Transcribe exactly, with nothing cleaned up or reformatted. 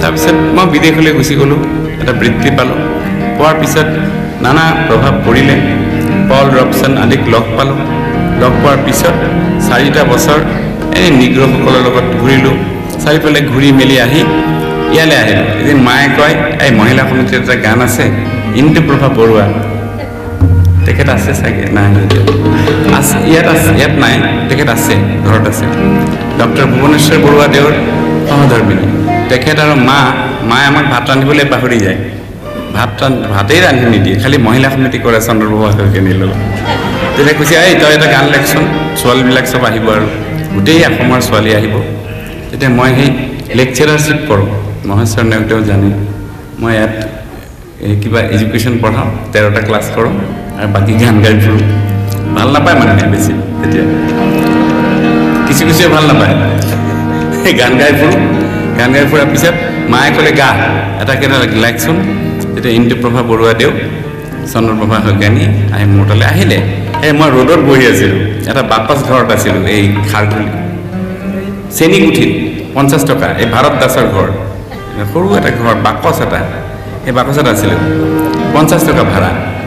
তাৰপিছত মই বিদেশলৈ গুচি গ'লোঁ, এটা বৃত্তি পালোঁ। পোৱাৰ পিছত নানা প্ৰভাৱ পৰিলে, পল ৰবচন আদিক লগ পালোঁ। লগ পোৱাৰ পিছত চাৰিটা বছৰ এই নিগ্ৰসকলৰ লগত ঘূৰিলোঁ। চাৰিওফালে ঘূৰি মেলি আহি ইয়ালৈ আহিলোঁ। এদিন মায়ে কয়, এই মহিলা সমিতিৰ এটা গান আছে, ইন্দ্ৰপ্ৰভা বৰুৱা, তেখেত আছে চাগে, নাই আছে, ইয়াত আছে, ইয়াত নাই, তেখেত আছে, ঘৰত আছে। ডক্টৰ ভুৱনেশ্বৰ বৰুৱা দেৱৰ সহধৰ্মিনী তেখেত আৰু মা মায়ে আমাক ভাত ৰান্ধিবলৈ পাহৰি যায়, ভাত ৰান্ধ ভাতেই ৰান্ধি নিদিয়ে, খালি মহিলা সমিতি কৰে চন্দ্ৰপ্ৰভা শইকীয়ানীৰ লগত। তেতিয়া কৈছে, এই তই এটা গান লেখচোন, ছোৱালীবিলাক চব আহিব আৰু গোটেই অসমৰ ছোৱালী আহিব। তেতিয়া মই সেই লেকচাৰাৰশ্বিপ কৰোঁ, মহেশ্বৰ নেওগেও জানে। মই ইয়াত কিবা এডুকেশ্যন পঢ়াওঁ, তেৰটা ক্লাছ কৰোঁ আৰু বাকী গান গাই ফুৰোঁ। ভাল নাপায় মানুহে বেছি, তেতিয়া কিছু কিছুৱে ভাল নাপায়। সেই গান গাই ফুৰোঁ, গান গাই ফুৰাৰ পিছত মায়ে ক'লে, গা এটা কেইটা লাগচোন। তেতিয়া ইন্দ্ৰপ্ৰভা বৰুৱা দেও চন্দ্ৰপ্ৰভা শইকীয়ানী আহি মোৰ তালৈ আহিলে। এই মই ৰ'দত বহি আছিলোঁ, এটা বাকচ ঘৰত আছিলোঁ, এই খাৰঘুলি চেনীকুঠিত, পঞ্চাছ টকা, এই ভাৰত দাসৰ ঘৰ, সৰু এটা ঘৰ, বাকচ এটা, এই বাকচত আছিলোঁ, পঞ্চাছ টকা ভাড়া।